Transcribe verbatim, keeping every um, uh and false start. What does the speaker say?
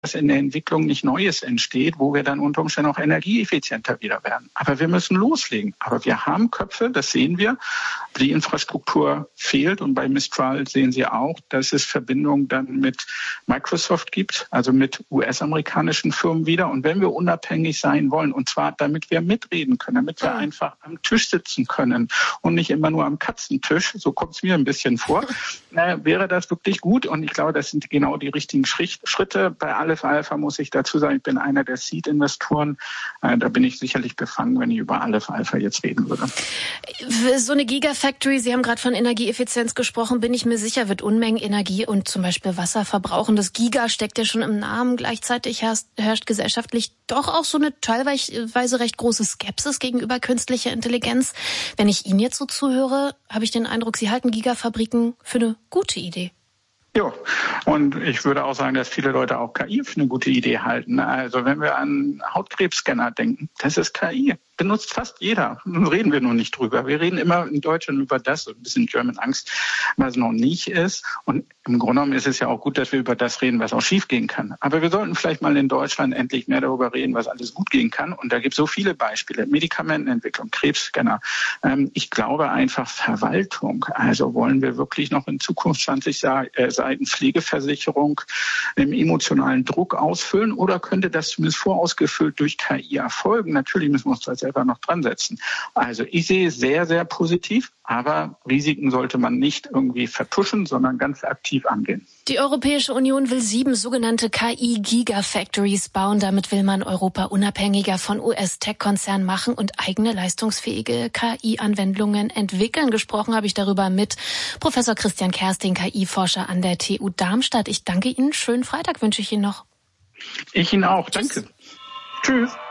dass in der Entwicklung nicht Neues entsteht, wo wir dann unter Umständen auch energieeffizienter wieder werden. Aber wir müssen loslegen. Aber wir haben Köpfe, das sehen wir. Die Infrastruktur fehlt und bei Mistral sehen Sie auch, dass es Verbindungen dann mit Microsoft gibt, also mit U S-amerikanischen Firmen wieder. Und wenn wir unabhängig sein wollen, und zwar damit wir mitreden können, damit wir einfach am Tisch sitzen können und nicht immer nur am Katzentisch, so kommt es mir ein bisschen vor, äh, wäre das wirklich gut. Und ich glaube, das sind genau die richtigen Schritte. Bei Aleph Alpha muss ich dazu sagen, ich bin einer der Seed-Investoren. Äh, da bin ich sicherlich befangen, wenn ich über Aleph Alpha jetzt reden würde. So eine Gigafactory, Sie haben gerade von Energieeffizienz gesprochen, bin ich mir sicher, wird Unmengen Energie und zum Beispiel Wasser verbrauchen. Das Giga steckt ja schon im Namen. Gleichzeitig herrscht, herrscht gesellschaftlich doch auch so eine teilweise recht große Skepsis gegenüber künstlicher Intelligenz. Wenn ich Ihnen jetzt so zuhöre, habe ich den Eindruck, Sie halten Gigafabriken für eine gute Idee. Ja, und ich würde auch sagen, dass viele Leute auch K I für eine gute Idee halten. Also wenn wir an Hautkrebsscanner denken, das ist K I. Benutzt fast jeder. Nun reden wir nur nicht drüber. Wir reden immer in Deutschland über das, so ein bisschen German Angst, was noch nicht ist. Und im Grunde genommen ist es ja auch gut, dass wir über das reden, was auch schief gehen kann. Aber wir sollten vielleicht mal in Deutschland endlich mehr darüber reden, was alles gut gehen kann. Und da gibt es so viele Beispiele. Medikamentenentwicklung, Krebsscanner. Ähm, ich glaube einfach Verwaltung. Also wollen wir wirklich noch in Zukunft zwanzig Seiten Pflegeversicherung im emotionalen Druck ausfüllen? Oder könnte das zumindest vorausgefüllt durch K I erfolgen? Natürlich müssen wir uns da selber noch dran setzen. Also ich sehe es sehr, sehr positiv, aber Risiken sollte man nicht irgendwie vertuschen, sondern ganz aktiv angehen. Die Europäische Union will sieben sogenannte K I-Gigafactories bauen. Damit will man Europa unabhängiger von U S-Tech-Konzernen machen und eigene leistungsfähige K I-Anwendungen entwickeln. Gesprochen habe ich darüber mit Professor Christian Kersting, K I-Forscher an der T U Darmstadt. Ich danke Ihnen. Schönen Freitag wünsche ich Ihnen noch. Ich Ihnen auch. Danke. Tschüss. Tschüss.